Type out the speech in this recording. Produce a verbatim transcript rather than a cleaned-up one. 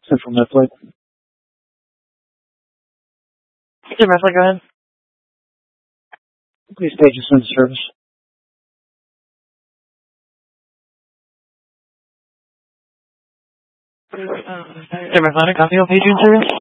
Central Medflight. Central Medflight, go ahead. Please stage us into service. Central Medflight, copy, page in service.